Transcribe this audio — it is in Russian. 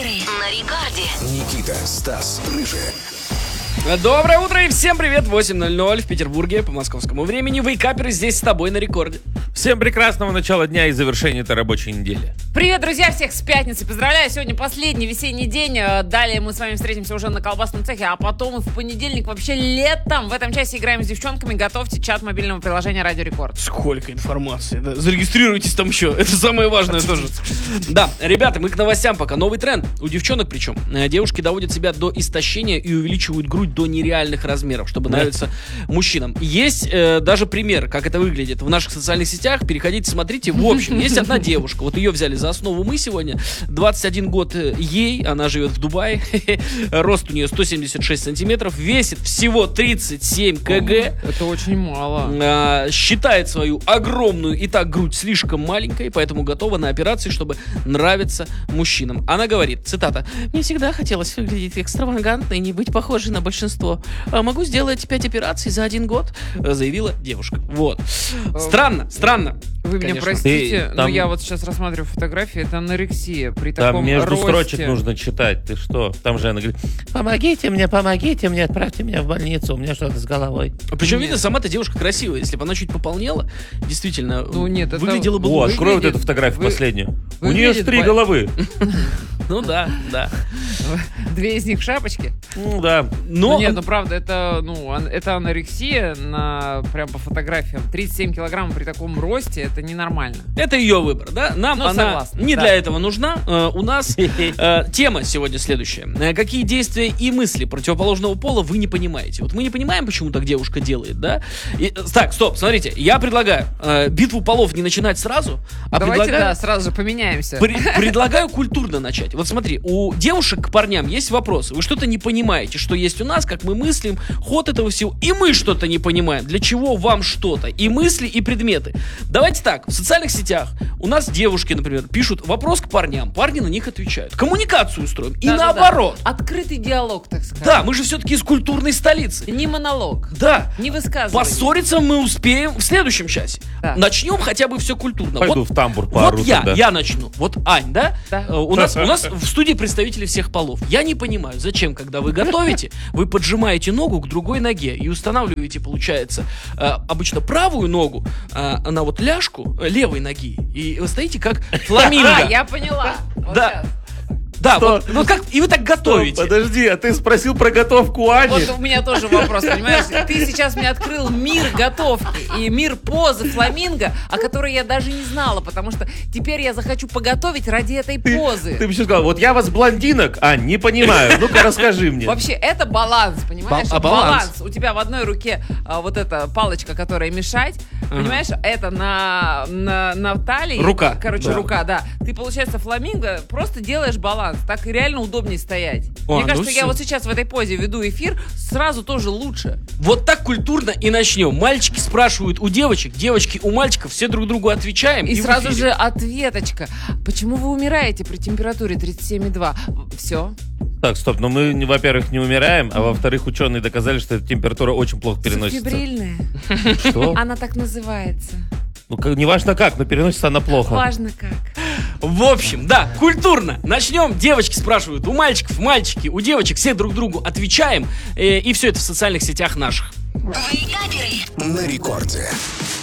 Каперы на рекорде. Никита, Стас, Рыжая. Доброе утро и всем привет. 8:00 в Петербурге по московскому времени. Вейкаперы здесь с тобой на рекорде. Всем прекрасного начала дня и завершения этой рабочей недели. Привет, друзья, всех с пятницы. Поздравляю, сегодня последний весенний день. Далее мы с вами встретимся уже на колбасном цехе, а потом в понедельник, вообще летом, в этом часе играем с девчонками. Готовьте чат мобильного приложения Радио Рекорд. Сколько информации, да? Зарегистрируйтесь там еще, это самое важное тоже. Да, ребята, мы к новостям пока. Новый тренд, у девчонок причем. Девушки доводят себя до истощения и увеличивают грудь до нереальных размеров, чтобы нравиться мужчинам. Есть даже пример, как это выглядит в наших социальных сетях. Переходите, смотрите. В общем, есть одна девушка, вот ее взяли за основу мы сегодня. 21 год ей, она живет в Дубае. Рост у нее 176 сантиметров, весит всего 37 кг. Это очень мало. Считает свою огромную и так грудь слишком маленькой, поэтому готова на операции, чтобы нравиться мужчинам. Она говорит, цитата: «Мне всегда хотелось выглядеть экстравагантно и не быть похожей на большинство. Могу сделать 5 операций за 1 год», заявила девушка. Вот. Странно. Вы меня Конечно. простите, но там- я вот сейчас рассматриваю фотографии, это анорексия при Там таком между росте. строчек нужно читать. Ты что? Там же она говорит: помогите мне, отправьте меня в больницу, у меня что-то с головой. Причем, Нет. видно, сама-то девушка красивая. Если бы она чуть пополнела, действительно, Ну, нет, это- выглядела бы О, лучше. открой вот выглядит- эту фотографию вы- последнюю. У нее выглядит 3 головы. Ну да. Две из них шапочки. Ну да. Но Нет, ну правда, это анорексия прям по фотографиям. 37 килограмм при таком росте, это ненормально. это ее выбор, да? Нам Ну, она согласна, не да. для этого нужна. У нас тема сегодня следующая. Какие действия и мысли противоположного пола вы не понимаете? Вот мы не понимаем, почему так девушка делает, да? Так, стоп, смотрите. Я предлагаю битву полов не начинать сразу, а Давайте, предлагаю... сразу же поменяемся. Предлагаю культурно начать. Вот смотри, у девушек к парням есть вопросы. Вы что-то не понимаете, что есть у нас, как мы мыслим, ход этого всего. И мы что-то не понимаем. Для чего вам что-то? И мысли, и предметы. Давайте так, в социальных сетях у нас девушки, например, пишут вопрос к парням. Парни на них отвечают. Коммуникацию устроим. И Да-да-да. наоборот. Открытый диалог, так сказать. Да, мы же все-таки из культурной столицы. Не монолог. Да. Не высказывай. Поссориться мы успеем в следующем часе. Да. Начнем хотя бы все культурно. Пойду в тамбур поору Вот тогда. я начну. Вот Ань, да? Да. У нас в студии представители всех полов. Я не понимаю, зачем, когда вы готовите, вы поджимаете ногу к другой ноге и устанавливаете, получается, обычно правую ногу на вот ляжку левой ноги. И вы стоите как фламинго. Я поняла. Вот Да. сейчас. Да, Что? вот как, и вы так готовите. Подожди, а ты спросил про готовку Ани? Вот у меня тоже вопрос, понимаешь? Ты сейчас мне открыл мир готовки и мир позы фламинго, о которой я даже не знала, потому что теперь я захочу поготовить ради этой позы. Ты бы еще сказал: вот я вас, блондинок, Ань, не понимаю. Ну-ка, расскажи мне. Вообще, это баланс, понимаешь? Баланс. У тебя в одной руке вот эта палочка, которая мешать, понимаешь? Это на талии. Рука. Короче, Да. рука, да. Ты, получается, фламинго просто делаешь баланс. Так реально удобнее стоять. О, Мне ну кажется, всё. я вот сейчас в этой позе веду эфир, сразу тоже лучше. Вот так культурно и начнем. Мальчики спрашивают у девочек, девочки у мальчиков, все друг другу отвечаем. И в сразу эфире. же ответочка. Почему вы умираете при температуре 37,2? Все. Так, стоп, но мы, во-первых, не умираем, а во-вторых, ученые доказали, что эта температура очень плохо переносится. Субфибрильная. Что? Она так называется. Ну, неважно как, но переносится она плохо. Важно как. В общем, да, культурно. Начнем. Девочки спрашивают у мальчиков, мальчики у девочек, все друг другу отвечаем. И все это в социальных сетях наших. Вейкаперы. На рекорде.